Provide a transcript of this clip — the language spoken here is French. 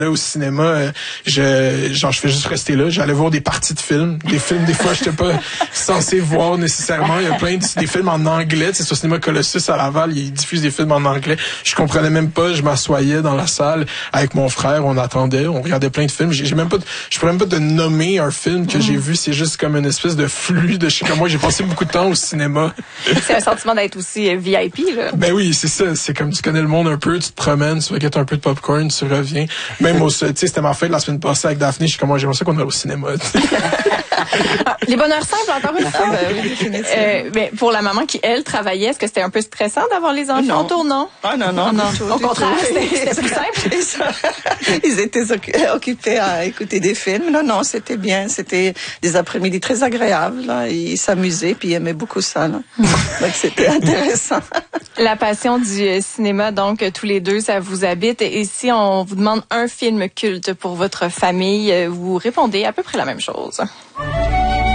Là, au cinéma, je fais juste rester là. J'allais voir des parties de films. Des films, des fois, j'étais pas censé voir nécessairement. Il y a plein des films en anglais. C'est au cinéma Colossus à Laval, ils diffusent des films en anglais. Je comprenais même pas. Je m'assoyais dans la salle avec mon frère. On attendait. On regardait plein de films. Je pourrais même pas te nommer un film que j'ai vu. C'est juste comme une espèce de flux de chez moi. J'ai passé beaucoup de temps au cinéma. C'est un sentiment d'être aussi VIP, là. Ben oui, c'est ça. C'est comme tu connais le monde un peu. Tu te promènes, tu vas un peu de popcorn, tu reviens. Même tu sais, c'était ma fête la semaine passée avec Daphné. Je suis comme, moi, j'aimerais ça qu'on aille au cinéma. Les bonheurs simples, encore une fois. Mais pour la maman qui, elle, travaillait, est-ce que c'était un peu stressant d'avoir les enfants autour, non? Ah non. Au contraire, c'était plus simple. Ils étaient occupés à écouter des films. Non, c'était bien. C'était des après-midi très agréables. Là. Ils s'amusaient, puis ils aimaient beaucoup ça. Là. Donc, c'était intéressant. La passion du cinéma, donc, tous les deux, ça vous habite. Et si on vous demande un film culte pour votre famille, vous répondez à peu près la même chose.